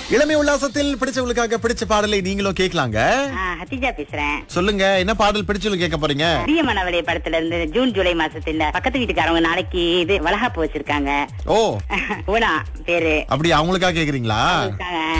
இளமை உல்லாசத்தில் பிடிச்சவங்களுக்காக பிடிச்ச பாடலை நீங்களும் கேட்கலாங்க. ஹத்திஜா பேசுறேன். சொல்லுங்க, என்ன பாடல் பிடிச்சவங்களுக்கு கேட்க போறீங்க? பிரியமானவளே படத்துல இருந்து ஜூன் ஜூலை மாசத்துல பக்கத்து வீட்டுக்காரவங்க நாளைக்கு இது வளகாப்பு வச்சிருக்காங்க. ஓ ஓனா பேரு. அப்படி அவங்களுக்காக கேக்குறீங்களா? அவங்களுக்காக.